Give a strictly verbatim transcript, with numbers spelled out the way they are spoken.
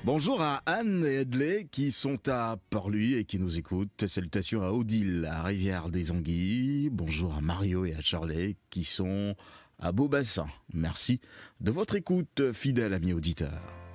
Bonjour à Anne et Edley qui sont à Port-Louis et qui nous écoutent. Salutations à Odile, à Rivière-des-Anguilles. Bonjour à Mario et à Charlet qui sont à Beaubassin. Merci de votre écoute, fidèle ami auditeur.